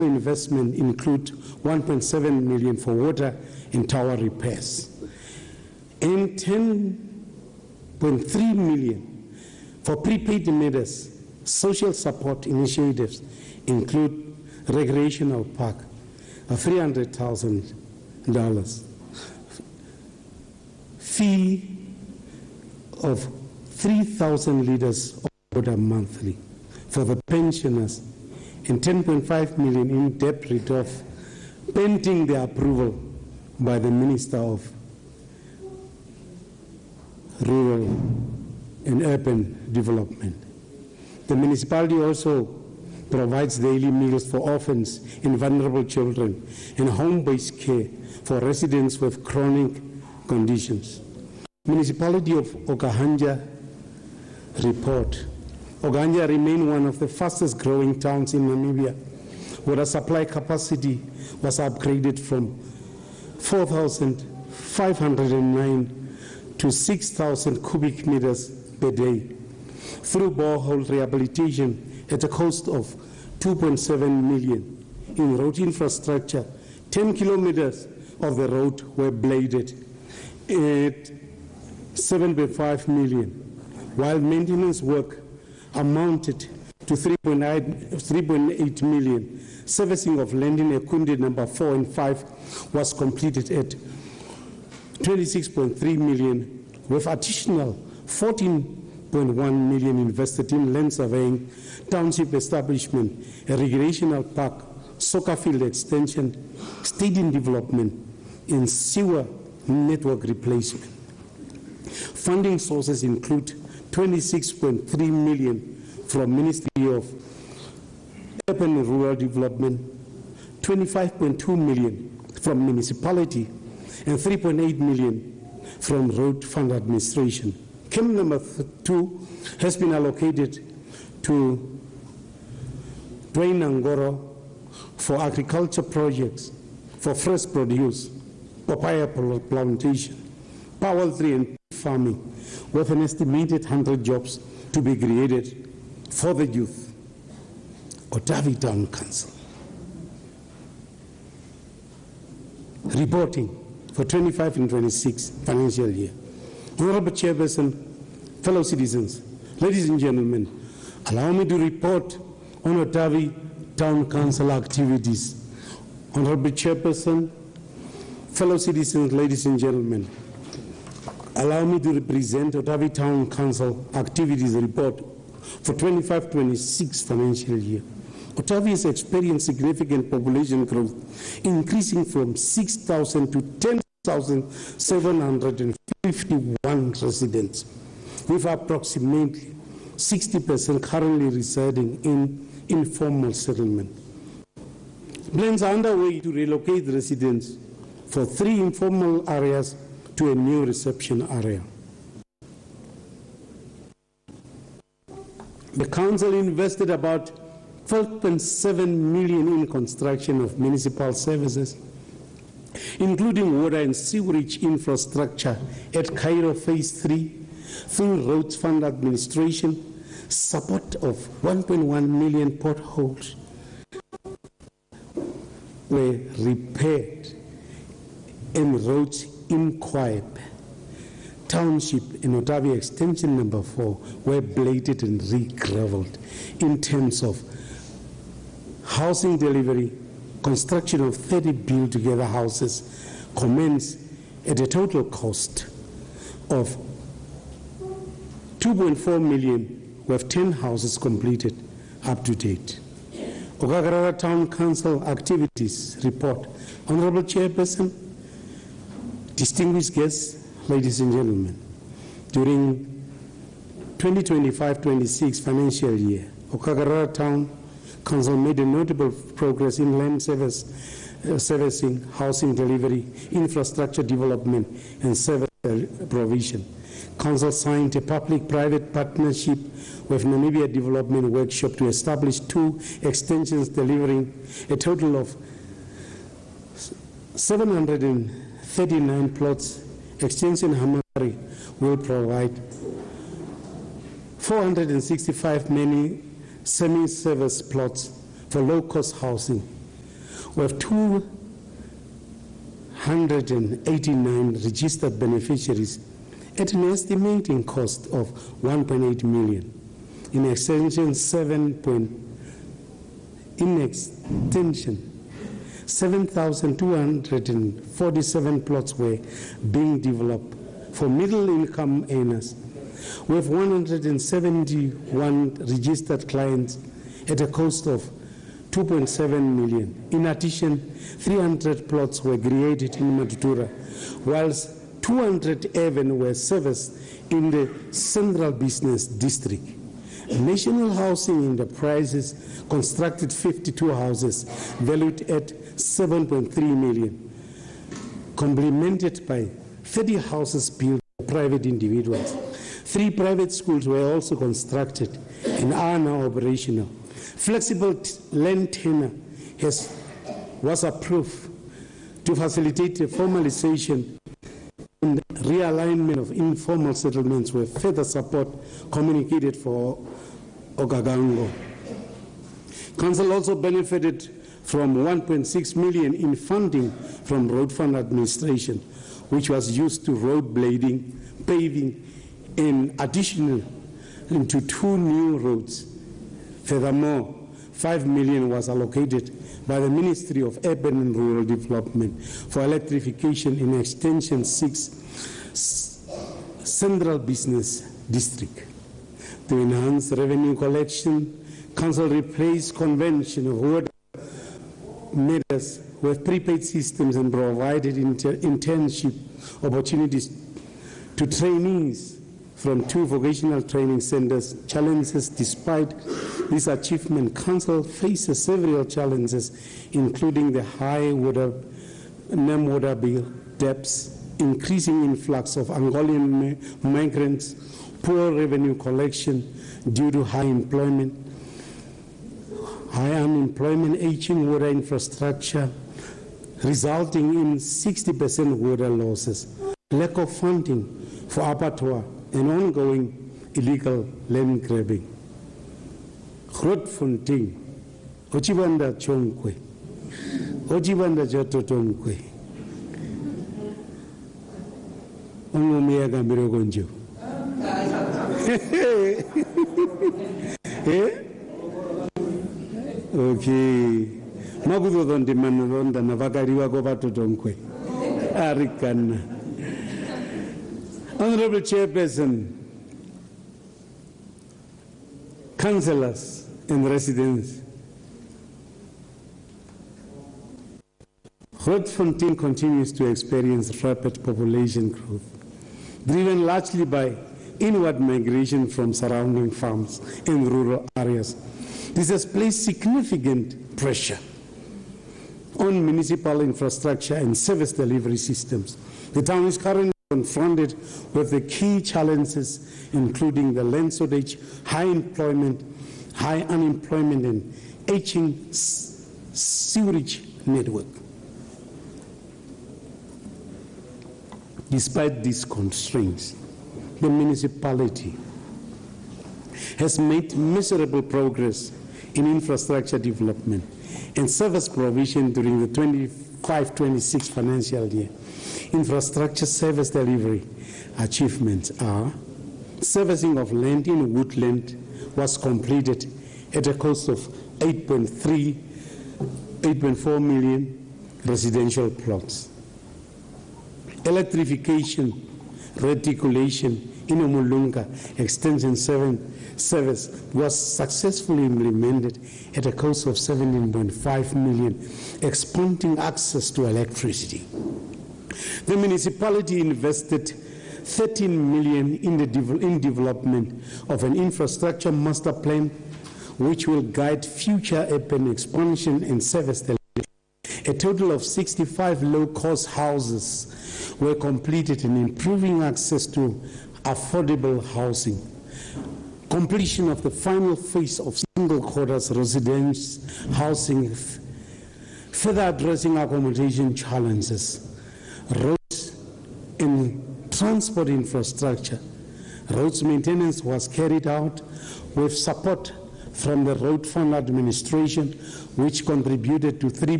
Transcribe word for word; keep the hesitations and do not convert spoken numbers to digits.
investment include one point seven million for water and tower repairs, and ten point three million for prepaid meters. Social support initiatives include recreational park of three hundred thousand dollars, fee of three thousand liters of water monthly for the pensioners, and ten point five million in debt write-off pending the approval by the Minister of Rural and Urban Development. The municipality also provides daily meals for orphans and vulnerable children and home-based care for residents with chronic conditions. Municipality of Okahanja report. Okahanja remains one of the fastest growing towns in Namibia, where the supply capacity was upgraded from four thousand five hundred nine to six thousand cubic meters per day through borehole rehabilitation at a cost of two point seven million. In road infrastructure, ten kilometers of the road were bladed at seven point five million, while maintenance work amounted to three point eight million. Servicing of Landing Ekunde number four and five was completed at twenty-six point three million, with additional fourteen point one million invested in land surveying, township establishment, a recreational park, soccer field extension, stadium development, and sewer network replacement. Funding sources include twenty-six point three million from Ministry of Urban and Rural Development, twenty-five point two million from municipality, and three point eight million from Road Fund Administration. Camp number two has been allocated to Dwayne Angoro for agriculture projects for fresh produce, papaya plantation, poultry and farming, with an estimated one hundred jobs to be created for the youth. Otavi Town Council. Reporting for twenty-five and twenty-six financial year. Honorable Chairperson, fellow citizens, ladies and gentlemen, allow me to report on Otavi Town Council activities. Honorable Chairperson, fellow citizens, ladies and gentlemen, allow me to represent Otavi Town Council activities report for twenty-five twenty-six financial year. Otavi has experienced significant population growth, increasing from six thousand to ten thousand seven hundred fifty-one residents, with approximately sixty percent currently residing in informal settlement. Plans are underway to relocate residents for three informal areas to a new reception area. The council invested about twelve point seven million in construction of municipal services, including water and sewerage infrastructure at Cairo Phase three, through Roads Fund Administration, support of one point one million potholes were repaired, and roads in Kwaib Township and Otavi Extension number four were bladed and re-gravelled. In terms of housing delivery, construction of thirty built-together houses commenced at a total cost of two point four million, with ten houses completed up to date. Okagarara Town Council activities report. Honorable Chairperson, distinguished guests, ladies and gentlemen, during twenty twenty-five twenty-six financial year, Okagarara Town Council made a notable progress in land service, uh, servicing, housing delivery, infrastructure development, and service provision. Council signed a public-private partnership with Namibia Development Workshop to establish two extensions delivering a total of seven hundred thirty-nine plots. Extension Hamari will provide four hundred sixty-five many semi-service plots for low-cost housing We have two hundred eighty-nine registered beneficiaries at an estimating cost of one point eight million. In extension, seven point, in extension, seven thousand two hundred forty-seven plots were being developed for middle-income earners. We have one hundred seventy-one registered clients at a cost of two point seven million. In addition, three hundred plots were created in Matutura, whilst two hundred even were serviced in the Central Business District. National Housing Enterprises constructed fifty-two houses valued at seven point three million, complemented by thirty houses built by private individuals. Three private schools were also constructed and are now operational. Flexible land tenure has, was approved to facilitate the formalization and realignment of informal settlements with further support communicated for Okavango. Council also benefited from one point six million in funding from Road Fund Administration, which was used to road blading, paving, in addition to two new roads. Furthermore, five million was allocated by the Ministry of Urban and Rural Development for electrification in Extension six Central Business District. To enhance revenue collection, Council replaced convention of water meters with prepaid systems and provided inter internship opportunities to trainees from two vocational training centers. Challenges. Despite this achievement, Council faces several challenges, including the high water, NEM water bill, debts, increasing influx of Angolan migrants, poor revenue collection due to high employment, high unemployment, aging water infrastructure, resulting in sixty percent water losses, lack of funding for abattoir, and ongoing illegal land grabbing. Grootfontein, Ochibanda Chonkwe, Ochibanda Jototonkwe, Ongomiaga Mirogonjo. Eh? Okay. Magudo don de Manaronda Navagariwa Govatotonkwe. Arikana. Honorable Chairperson, councillors and residents, Grootfontein continues to experience rapid population growth, driven largely by inward migration from surrounding farms and rural areas. This has placed significant pressure on municipal infrastructure and service delivery systems. The town is currently confronted with the key challenges, including the land shortage, high employment, high unemployment, and aging sewerage network. Despite these constraints, the municipality has made measurable progress in infrastructure development and service provision during the twenty-five twenty-six financial year. Infrastructure service delivery achievements are: servicing of land in woodland was completed at a cost of eight point three, eight point four million residential plots. Electrification, reticulation in Umulunga Extension seven service was successfully implemented at a cost of seventeen point five million, expanding access to electricity. The municipality invested thirteen million in the de in development of an infrastructure master plan, which will guide future urban expansion and service delivery. A total of sixty-five low-cost houses were completed in improving access to affordable housing. Completion of the final phase of single quarters residence housing, further addressing accommodation challenges. Roads and transport infrastructure. Roads maintenance was carried out with support from the Road Fund Administration, which contributed to three